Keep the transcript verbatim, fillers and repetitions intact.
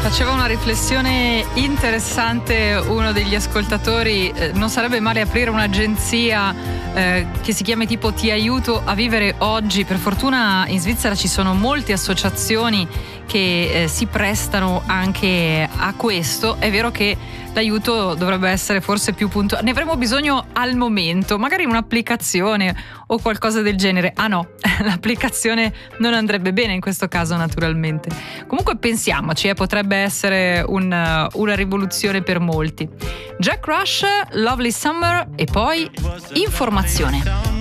Faceva una riflessione interessante uno degli ascoltatori, eh, non sarebbe male aprire un'agenzia eh, che si chiami tipo Ti aiuto a vivere oggi. Per fortuna in Svizzera ci sono molte associazioni che eh, si prestano anche a questo. È vero che l'aiuto dovrebbe essere forse più puntuale, ne avremo bisogno al momento, magari un'applicazione o qualcosa del genere. Ah no, l'applicazione non andrebbe bene in questo caso naturalmente. Comunque pensiamoci, eh, potrebbe essere un, una rivoluzione per molti. Jack Rush, Lovely Summer e poi informazione.